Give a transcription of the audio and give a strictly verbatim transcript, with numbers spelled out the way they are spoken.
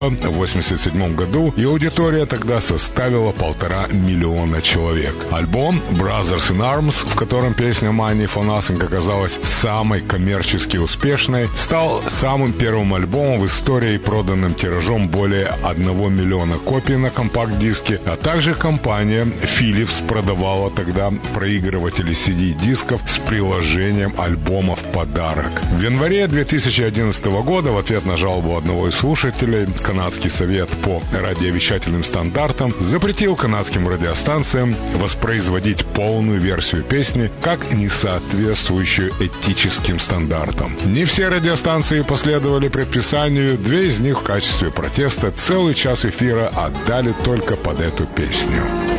в восемьдесят седьмом году, и аудитория тогда составила полтора миллиона человек. Альбом «Brothers in Arms», в котором песня «Money for Nothing» оказалась самой коммерчески успешной, стал самым первым альбомом в истории, проданным тиражом более одного миллиона копий на компакт-диске, а также компания Philips продавала тогда проигрыватели си ди-дисков с приложением альбома в подарок. В январе две тысячи одиннадцатого года в ответ на жалобу одного из слушателей Канадский совет по радиовещательным стандартам запретил канадским радиостанциям воспроизводить полную версию песни как не соответствующую этическим стандартам. Не все радиостанции последовали предписанию, две из них в качестве протеста целый час эфира отдали только под эту песню.